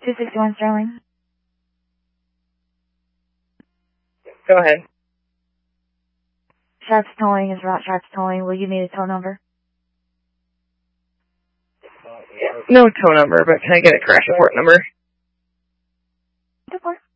261 Sterling. Go ahead. Sharps Towing is Route Sharps Towing. Will you need a tow number? No tow number, but can I get a crash report number? Of course.